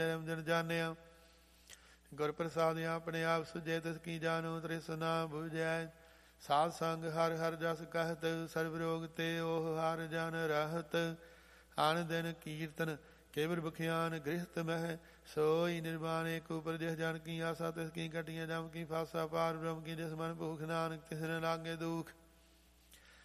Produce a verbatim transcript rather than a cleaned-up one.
ਜਨ ਜਾਣਿਆ ਗੁਰ ਪ੍ਰਸਾਦ ਆਪਣੇ ਆਪ ਸੁਜੇ ਤਿਸ ਕੀ ਜਾਨੋ ਤ੍ਰਿਸਨਾ ਬੁਝੈ ਸਾਧ ਸੰਗ ਹਰ ਹਰ ਜਸ ਕਹਿਤ ਸਰਬ ਰੋਗ ਤੇ ਉਹ ਹਰ ਜਨ ਰਹਤ ਆਨ ਦਿਨ ਕੀਰਤਨ ਕੇਵਰ ਬਖਿਆਨ ਗ੍ਰਹਿਤ ਮਹਿ ਸੋਈ ਨਿਰਵਾਣੇ ਕੋ ਪ੍ਰਦੇਹ ਜਨ ਕੀ ਆਸਾ ਤਿਸ ਕੀ ਘਟੀਆਂ ਜਮ ਕੀ ਫਾਸਾ ਪਾਰ ਬ੍ਰਹਮ ਕੀ ਜਿਸ ਮਨ ਭੂਖ ਨਾਨਕ ਤਿਸ ਨ ਲਾਗੇ ਦੁਖ